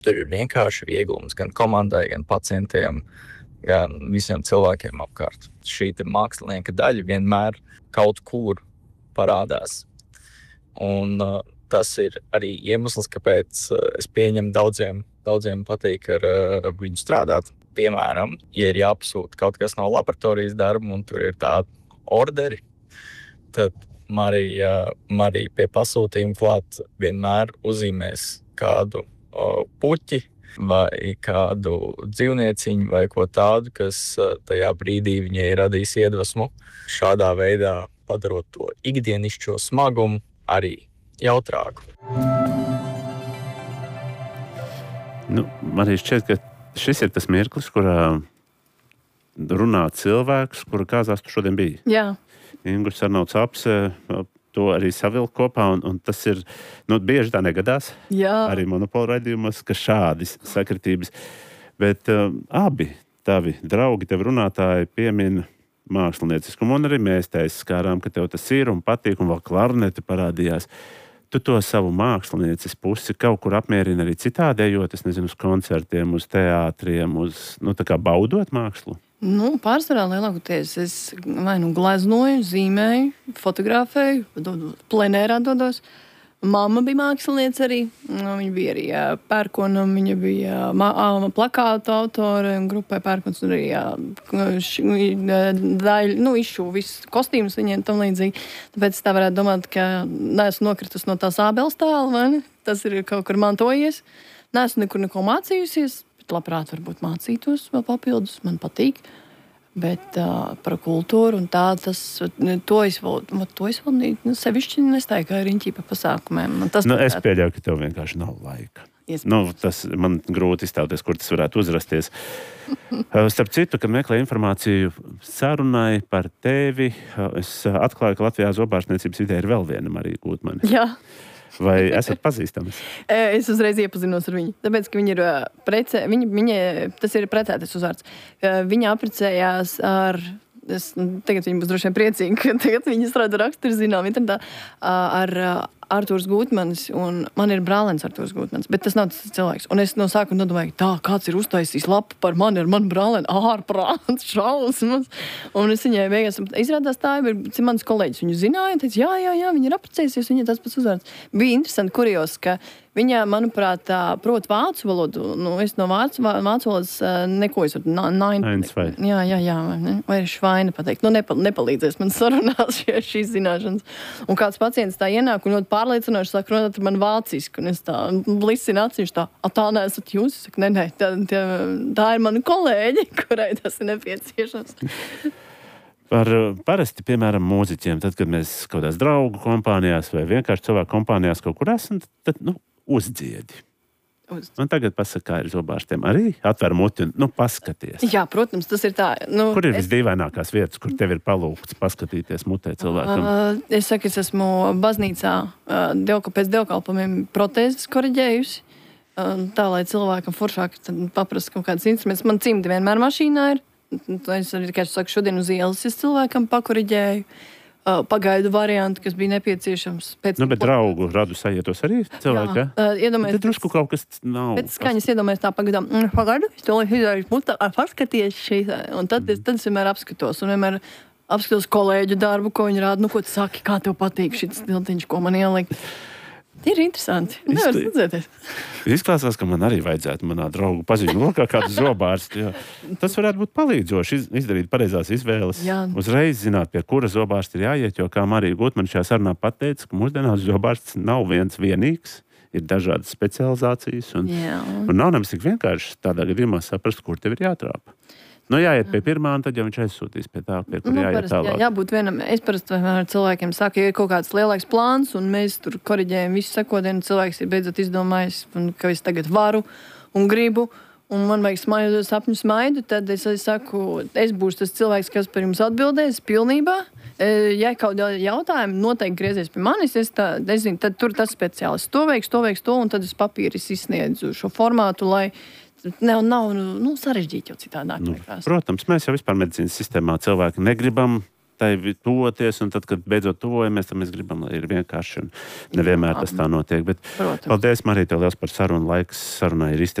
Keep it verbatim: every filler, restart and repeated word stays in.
Tur ir vienkārši vieglums gan komandai, gan pacientiem, gan visiem cilvēkiem apkārt. Šī mākslinieka daļa vienmēr kaut kur parādās. Un uh, tas ir arī iemesls, kāpēc uh, es pieņemu daudziem, daudziem patīk ar uh, viņu strādāt. Piemēram, ja ir jāpasūta kaut kas no laboratorijas darba un tur ir tādi orderi, tad Marija, Marija pie pasūtījuma klāt vienmēr uzzīmēs kādu o, puķi vai kādu dzīvnieciņu vai ko tādu, kas tajā brīdī viņai radīs iedvesmu. Šādā veidā padarot to ikdienišķo smagumu arī jautrāku. Nu, man arī šķiet, ka šis ir tas mirklis, kurā runā cilvēks, kura kāzās tu šodien biji. Jā. Ingūns Arnolds Apse to arī savilk kopā, un, un tas ir, nu, bieži tā negadās. Jā. Arī monopola raidījumos, ka šādi sakritības. Bet uh, abi tavi draugi, tevi runātāji piemin mākslinieciskumu, un arī mēs taisa skārām, ka tev tas ir un patīk, un vēl klarneti parādījās. Tu to savu mākslinieces pusi kaut kur apmierini arī citādi, ejot, es nezinu, uz koncertiem, uz teātriem, uz, nu, tā kā baudot mākslu? Nu, pārsvarā lielākoties es vai nu gleznoju, zīmēju, fotografēju, plenērā dodos. Mamma bija mākslinieca arī. Viņa bija arī pērkona, viņa bija plakātu autore un grupai pērkons un arī daļu, nu, izšuvu visus kostīmus viņiem tam līdzīgi. Tāpēc tā varētu domāt, ka neesmu nokritus no tās ābeles tāla, vai ne? Tas ir kaut kur mantojies. Neesmu nekur neko mācījusies, bet labprāt varbūt mācītos vēl papildus, man patīk. Bet uh, par kultūru un tā, tas, to es vēl, to es vēl nu, sevišķi nestāju kā riņķī pa pasākumiem. Tas nu, es pieļauju, ka tev vienkārši nav laika. Nu, tas man grūti iztēloties, kur tas varētu uzrasties. Starp citu, kad meklēju informāciju sarunai par tevi, es atklāju, ka Latvijā zobārstniecības vidē ir vēl viena Marija Gutmane. Jā. Vai esat pazīstams? Es uzreiz iepazinos ar viņu. Tāpēc, ka viņa ir precē, viņa, viņa, tas ir precētais uzvārds. Viņa apprecējās ar, es, tagad viņa būs droši vien priecīga, ka tagad viņa strādā raksturu zinām, internetā, ar Artūrs Gutmanis, un man ir brālēns Artūrs Gutmanis, bet tas nav tas cilvēks. Un es no sākuma nodomāju, tā, kāds ir uztaisījis lapu par mani ar manu brālēnu, ārprāts, šausmas. Un es viņai beigās, izrādās tā, ir mans kolēģis viņu zināja, un teica, jā, jā, jā, viņa ir apprecējusies, viņa tas pats uzvārds. Bija interesanti, kurios, ka viņa, manuprāt, prot vācu valodu. Nu, es no vācu, vācu valodas neko es varu. Nains vai? Jā, jā, jā. Vai, vai švaina pateikt. Nu, nepal, nepalīdzēs man sarunās šie, šīs zināšanas. Un kāds pacients tā ienāk un ļoti pārliecinoši sāk runāt ar mani vāciski. Un es tā blisinu acīs tā, a tā neesat jūs? Es saku, ne, ne, tā, tā, tā ir mani kolēģi, kurai tas ir nepieciešams. Par parasti, piemēram, mūziķiem, tad, kad mēs kaut kādās draugu kompānijās vai vienkārši cilvēku kompānijās kaut kur esam, tad, nu, uzdziedi. Uz. Un tagad pasaka, kā ir zobārstiem. Arī atver muti un, nu, paskaties. Jā, protams, tas ir tā. Nu, kur ir es... visdīvainākās vietas, kur tev ir palūgts paskatīties mutē cilvēkam? Uh, es saku, es esmu baznīcā uh, dievka, pēc dievkalpojumiem protēzes koriģējusi. Uh, tā, lai cilvēkam foršāk paprast kaut kādas instrumentus. Man cimdi vienmēr mašīnā ir. Es arī, kā es saku, šodien uz ielas es cilvēkam pakoriģēju. Uh, pagaidu variantu, kas bija nepieciešams. Pēc nu, bet draugu radu sajietos arī cilvēki, uh, iedomājies, tad drusku kaut kas nav. Pēc skaņas iedomājies tā pagadām, mm, pagaidu, es to izdarīju mutā, paskaties šī, un tad, mm. es, tad es vienmēr apskatos, un vienmēr apskatos kolēģu darbu, ko viņi rāda, nu, ko tu saki, kā tev patīk šis tiltiņš, ko man ielikt. Ir interesanti. Nevar sadzēties. Izklāsās, ka man arī vajadzētu manā draugu paziņu lokā kādu zobārstu. Jā. Tas varētu būt palīdzoši izdarīt pareizās izvēles. Jā. Uzreiz zināt, pie kura zobārsta ir jāiet, jo kā Marija Gutmane šajā sarunā pateica, ka mūsdienās zobārsts nav viens vienīgs, ir dažādas specializācijas un, un nav nemaz tik vienkārši tādā gadījumā saprast, kur tev ir jātrāpa. Nu, jāiet pie pirmā, un tad jau viņš aizsūtīs pie tā, pie kur nu, jāiet parasti, tālāk. Jā, jābūt vienam. Es parasti ar cilvēkiem saku, ja ir kaut kāds lielāks plāns, un mēs tur koriģējam visu sekodienu, cilvēks ir beidzot izdomājis, ka es tagad varu un gribu, un man vajag smaidu, sapņu smaidu, tad es, es saku, es būšu tas cilvēks, kas par jums atbildēs pilnībā. Ja kaut jautājumi noteikti griezies pie manis, es, tā, es zinu, tad tur tas speciālists to veiks, to veiks, to, un tad es papīris izsniedzu šo formātu, lai Nav, nav nu, sarežģīti jau citādāk. Nu, protams, mēs jau vispār medicīnas sistēmā cilvēki negribam tai tuvoties, un tad, kad beidzot tuvojamies, tad mēs gribam, lai ir vienkārši, un nevienmēr tas tā notiek. Bet Protams. paldies, Marija, tev liels par sarunu. Laiks sarunai ir izteicis.